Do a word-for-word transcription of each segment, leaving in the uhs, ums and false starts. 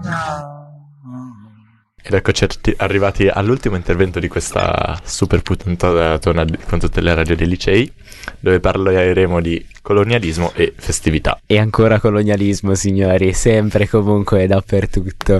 Ed eccoci arrivati all'ultimo intervento di questa super puntata con tutte le radio dei licei, dove parleremo di colonialismo e festività. E ancora colonialismo, signori, sempre, comunque, dappertutto.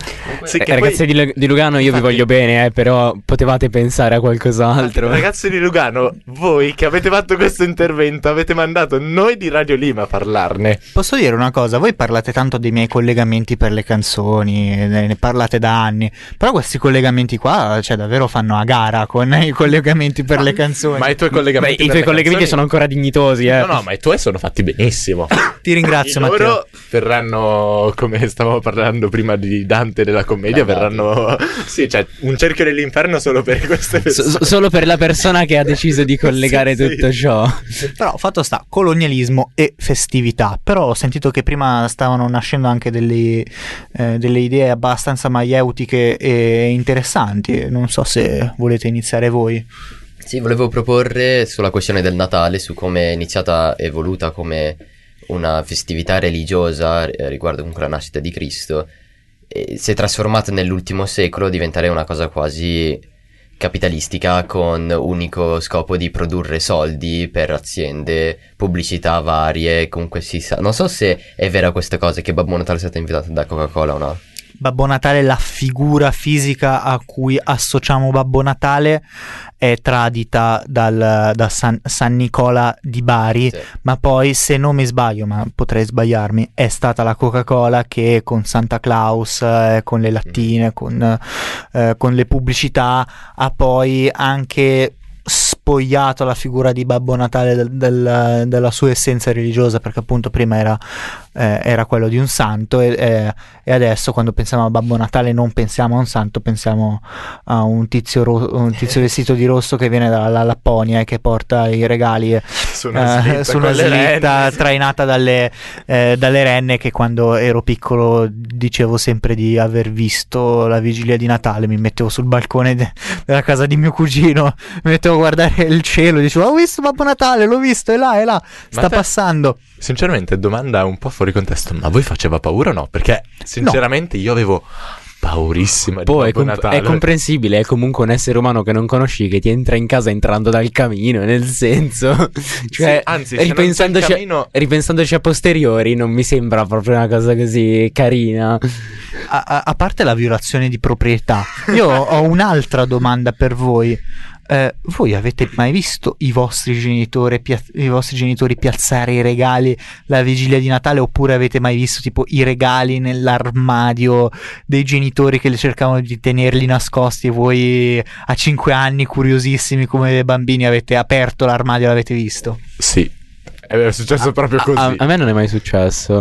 Sì, eh, ragazzi poi... di, di Lugano, io infatti... vi voglio bene, eh, però potevate pensare a qualcos'altro. Ragazzi di Lugano, voi che avete fatto questo intervento avete mandato noi di Radio Lima a parlarne. Posso dire una cosa? Voi parlate tanto dei miei collegamenti per le canzoni, ne parlate da anni, però questi collegamenti qua, cioè, davvero fanno a gara con i collegamenti per le canzoni. Ma i tuoi collegamenti, Beh, i tuoi collegamenti canzoni... sono ancora dignitosi, eh. No, no, ma i tuoi sono fatti benissimo. Ti ringrazio, Matteo. Matteo. Loro verranno, come stavamo parlando prima di Dante della commedia, no, verranno sì, cioè un cerchio dell'inferno solo per queste persone. S- solo per la persona che ha deciso di collegare sì, tutto sì. ciò. Però fatto sta, colonialismo e festività. Però ho sentito che prima stavano nascendo anche delle, eh, delle idee abbastanza maieutiche e interessanti. Non so se volete iniziare voi. Sì, volevo proporre sulla questione del Natale, su come è iniziata e evoluta come una festività religiosa riguardo comunque la nascita di Cristo, e si è trasformata nell'ultimo secolo a diventare una cosa quasi capitalistica, con unico scopo di produrre soldi per aziende, pubblicità varie. Comunque si sa, non so se è vera questa cosa che Babbo Natale è stato invitato da Coca-Cola o no. Babbo Natale, la figura fisica a cui associamo Babbo Natale, è tradita dal, da San, San Nicola di Bari, sì. Ma poi, se non mi sbaglio, ma potrei sbagliarmi, è stata la Coca-Cola che con Santa Claus, eh, con le lattine, mm. con, eh, con le pubblicità, ha poi anche spogliato la figura di Babbo Natale del, del, della sua essenza religiosa, perché appunto prima era, eh, era quello di un santo e, eh, e adesso quando pensiamo a Babbo Natale non pensiamo a un santo, pensiamo a un tizio, ro- un tizio vestito di rosso che viene dalla Lapponia e che porta i regali eh, su una slitta, su una slitta trainata dalle, eh, dalle renne, che quando ero piccolo dicevo sempre di aver visto la vigilia di Natale. Mi mettevo sul balcone de- della casa di mio cugino, mi mettevo a guardare il cielo, dicevo ho visto Babbo Natale, l'ho visto, è là, è là, sta te, passando. Sinceramente, domanda un po' fuori contesto, ma a voi faceva paura o no? Perché sinceramente no. Io avevo paurissima di Poi Babbo è, comp- Natale. È comprensibile, è comunque un essere umano che non conosci, che ti entra in casa entrando dal camino, nel senso, cioè, sì, anzi, ripensandoci, camino... a, ripensandoci a posteriori non mi sembra proprio una cosa così carina. A, a, a parte la violazione di proprietà, io ho un'altra domanda per voi. Eh, voi avete mai visto i vostri genitori pia- i vostri genitori piazzare i regali la vigilia di Natale, oppure avete mai visto tipo i regali nell'armadio dei genitori che le cercavano di tenerli nascosti e voi a cinque anni, curiosissimi come dei bambini, avete aperto l'armadio e l'avete visto? Sì, è successo a, proprio così. A, a me non è mai successo.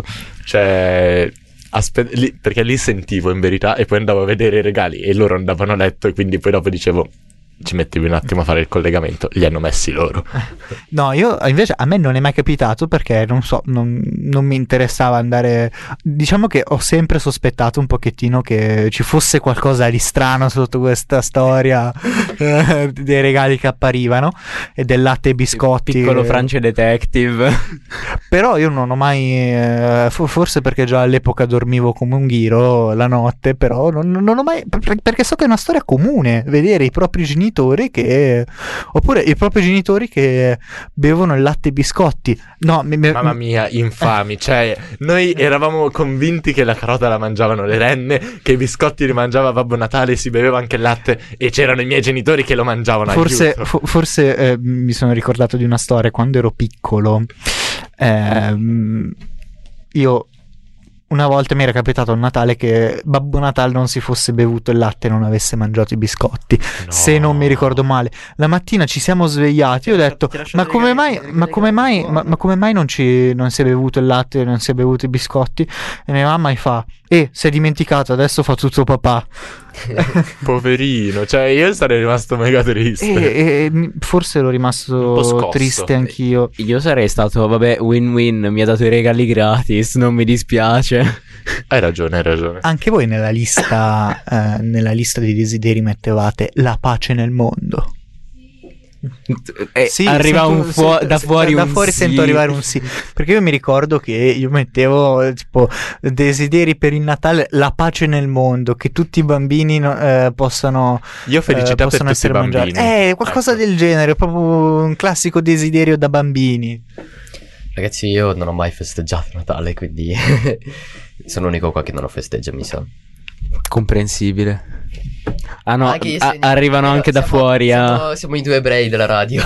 Cioè aspe- lì, perché lì sentivo in verità e poi andavo a vedere i regali e loro andavano a letto, e quindi poi dopo dicevo ci mettevi un attimo a fare il collegamento, li hanno messi loro. No, io invece a me non è mai capitato, perché non so, non, non mi interessava andare. Diciamo che ho sempre sospettato un pochettino che ci fosse qualcosa di strano sotto questa storia eh, dei regali che apparivano e del latte e biscotti. Il piccolo France Detective. Però io non ho mai eh, forse perché già all'epoca dormivo come un ghiro la notte, però non, non ho mai, perché so che è una storia comune vedere i propri genitori che, oppure i propri genitori che bevono il latte e biscotti. No, mi, mi, mamma mia, infami. Cioè, noi eravamo convinti che la carota la mangiavano le renne, che i biscotti li mangiava Babbo Natale, si beveva anche il latte, e c'erano i miei genitori che lo mangiavano. Forse, fo- forse eh, mi sono ricordato di una storia quando ero piccolo. Eh, io una volta mi era capitato a Natale che Babbo Natale non si fosse bevuto il latte e non avesse mangiato i biscotti, no. Se non mi ricordo male. La mattina ci siamo svegliati e ho detto ma come mai, ma come mai, ma, ma come mai non, ci, non si è bevuto il latte e non si è bevuto i biscotti? E mia mamma mi fa eh, si è dimenticato, adesso fa tutto papà. Poverino, cioè io sarei rimasto mega triste. E, e forse ero rimasto triste anch'io. Io sarei stato, vabbè, win-win, mi ha dato i regali gratis, non mi dispiace. Hai ragione, hai ragione. Anche voi nella lista, eh, nella lista dei desideri mettevate la pace nel mondo? Eh, Sì, arriva sento- un fuo- sento- da fuori da un fuori sì. sento arrivare un sì, perché io mi ricordo che io mettevo tipo desideri per il Natale, la pace nel mondo, che tutti i bambini no- eh, possano Io felicità eh, per possono tutti i essere bambini. mangiati, eh, qualcosa Ecco. del genere, proprio un classico desiderio da bambini. Ragazzi, io non ho mai festeggiato Natale, quindi sono l'unico qua che non lo festeggia, mi sa. Comprensibile. Ah no, Anche io a- sono- arrivano eh, anche da siamo- fuori. ah. Siamo, siamo i due ebrei della radio.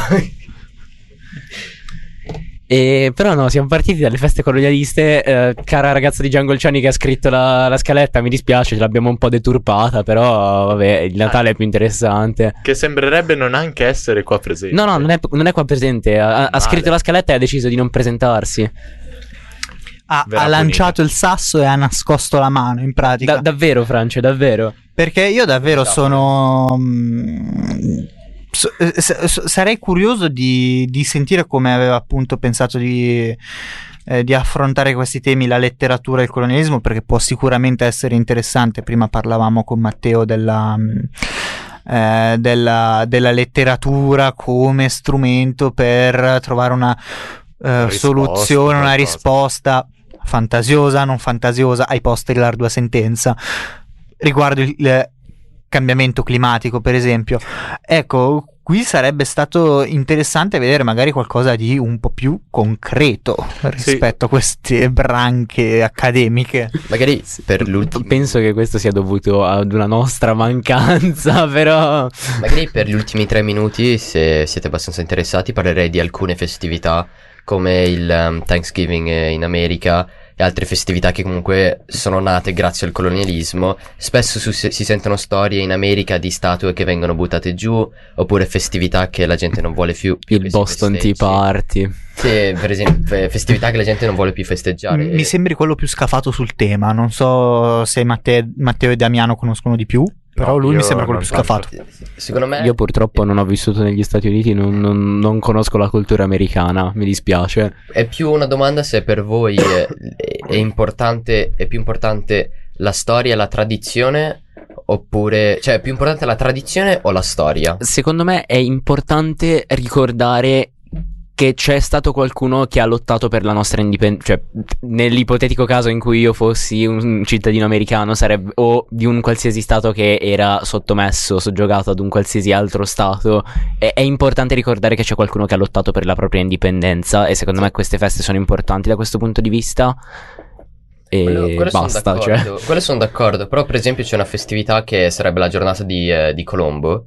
E, però no, siamo partiti dalle feste colonialiste. eh, cara ragazza di Giangolciani che ha scritto la, la scaletta, mi dispiace, ce l'abbiamo un po' deturpata, però vabbè, il Natale è più interessante. Che sembrerebbe non anche essere qua presente. No, no, non è, non è qua presente. Ha, ha Male. scritto la scaletta e ha deciso di non presentarsi. Ha, Verrà ha lanciato il sasso e ha nascosto la mano in pratica. Da- davvero, Francio, davvero. Perché io davvero Esatto. sono. mm, so- eh, s- s- sarei curioso di, di sentire come aveva appunto pensato di, eh, di affrontare questi temi, la letteratura e il colonialismo, perché può sicuramente essere interessante. Prima parlavamo con Matteo della. mm, eh, della, della letteratura come strumento per trovare una eh, Risposta, soluzione, una qualcosa. risposta fantasiosa, non fantasiosa, ai posteri l'ardua sentenza riguardo il, il cambiamento climatico, per esempio. Ecco, qui sarebbe stato interessante vedere magari qualcosa di un po' più concreto rispetto a queste branche accademiche. Magari per l'ultimo Penso che questo sia dovuto ad una nostra mancanza, però. Magari per gli ultimi tre minuti, se siete abbastanza interessati, parlerei di alcune festività come il um, Thanksgiving in America e altre festività che comunque sono nate grazie al colonialismo. Spesso su- si sentono storie in America di statue che vengono buttate giù, oppure festività che la gente non vuole più, più che Il si Boston Tea festeggi. Party. Sì, per esempio, fe- festività che la gente non vuole più festeggiare. Mi E- sembri quello più scafato sul tema. Non so se Matte- Matteo e Damiano conoscono di più, però No, lui mi io sembra quello non più tanto. scafato. Secondo me Io purtroppo non ho vissuto negli Stati Uniti, non, non- non conosco la cultura americana, mi dispiace. è più una domanda se per voi è, è importante, è più importante la storia e la tradizione, oppure, cioè è più importante la tradizione o la storia? Secondo me è importante ricordare che c'è stato qualcuno che ha lottato per la nostra indipendenza. Cioè, nell'ipotetico caso in cui io fossi un cittadino americano sarebbe, o di un qualsiasi stato che era sottomesso, soggiogato ad un qualsiasi altro stato, è, è importante ricordare che c'è qualcuno che ha lottato per la propria indipendenza, e secondo me queste feste sono importanti da questo punto di vista. E Quello- quello sono basta, d'accordo, cioè. quello sono d'accordo, però per esempio c'è una festività che sarebbe la giornata di, eh, di Colombo,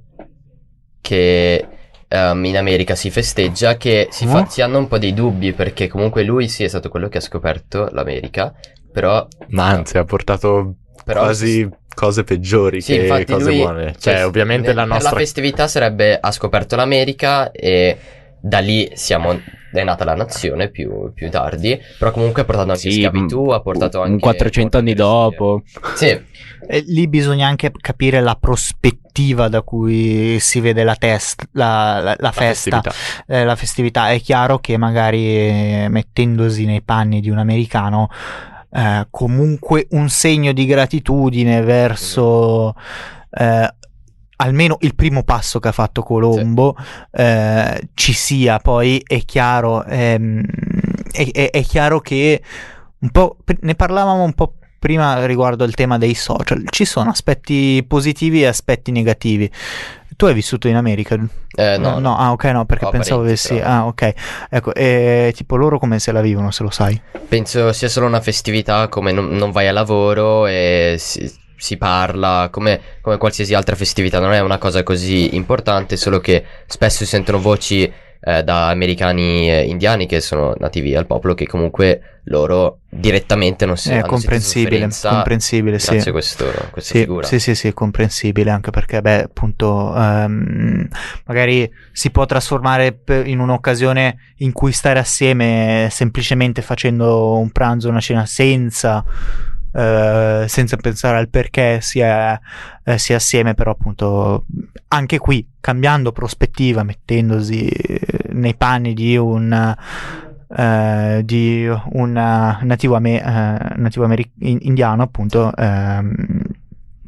che ehm, in America si festeggia, che si, fa- Oh. si hanno un po' dei dubbi perché comunque lui sì è stato quello che ha scoperto l'America, però... Ma anzi, ha portato però quasi cose peggiori Sì, che infatti cose lui, buone. Cioè, cioè, ovviamente nel- la nostra... per la festività sarebbe ha scoperto l'America e da lì siamo è nata la nazione più, più tardi, però comunque ha portato anche Sì, schiavitù, ha portato un anche quattrocento anni dopo. Sì, E lì bisogna anche capire la prospettiva da cui si vede la, test, la, la- la la festa, festività. eh, la festività. È chiaro che magari eh, mettendosi nei panni di un americano, eh, comunque un segno di gratitudine verso eh, almeno il primo passo che ha fatto Colombo eh, ci sia. Poi è chiaro, ehm, è, è- è chiaro che un po' ne parlavamo un po' prima riguardo al tema dei social. Ci sono aspetti positivi e aspetti negativi. Tu hai vissuto in America? eh, no, no, ah ok, no, perché Ho pensavo parenti, avessi. però. Ah, ok. Ecco, e tipo loro come se la vivono, se lo sai? penso sia solo una festività, come non, non vai a lavoro e si, si parla come, come qualsiasi altra festività, non è una cosa così importante, solo che spesso si sentono voci eh, da americani eh, indiani che sono nativi al popolo, che comunque loro direttamente non si È hanno sentito comprensibile, sofferenza comprensibile, grazie sì. a questo, questa Sì, figura. sì, sì, sì, è comprensibile, anche perché, beh, appunto, ehm, magari si può trasformare per- in un'occasione in cui stare assieme semplicemente facendo un pranzo, una cena senza, eh, senza pensare al perché si è, eh, si è assieme, però appunto anche qui cambiando prospettiva, mettendosi nei panni di un eh, di un nativo, ame- eh, nativo ameri- in- indiano, appunto, ehm,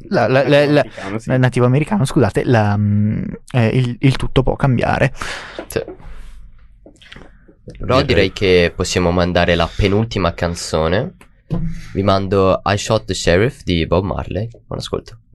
la, la, la, la, Americano, sì. la- nativo americano, scusate, la, mm, eh, il, il tutto può cambiare. Sì. Però direi che possiamo mandare la penultima canzone. Vi mando I Shot the Sheriff di Bob Marley. Buon ascolto.